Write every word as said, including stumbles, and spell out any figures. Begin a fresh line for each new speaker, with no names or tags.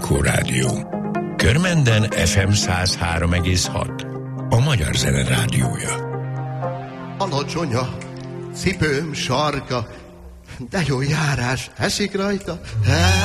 Anikó Rádió. Körmenden ef em száz három egész hat. A Magyar Zene Rádiója.
Alacsony a cipőm sarka, de jó járás esik rajta.